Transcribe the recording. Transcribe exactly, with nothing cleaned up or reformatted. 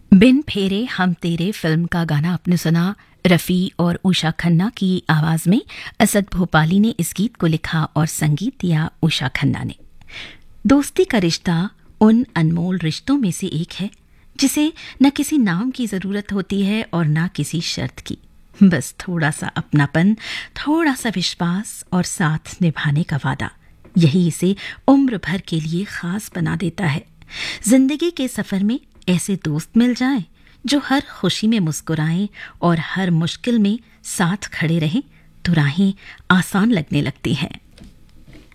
बिन फेरे हम तेरे फिल्म का गाना आपने सुना। रफ़ी और उषा खन्ना की आवाज़ में असद भोपाली ने इस गीत को लिखा और संगीत दिया उषा खन्ना ने। दोस्ती का रिश्ता उन अनमोल रिश्तों में से एक है जिसे न किसी नाम की ज़रूरत होती है और न किसी शर्त की। बस थोड़ा सा अपनापन, थोड़ा सा विश्वास और साथ निभाने का वादा, यही इसे उम्र भर के लिए खास बना देता है। जिंदगी के सफ़र में ऐसे दोस्त मिल जाएं जो हर खुशी में मुस्कुराएं और हर मुश्किल में साथ खड़े रहें तो राहें आसान लगने लगती हैं।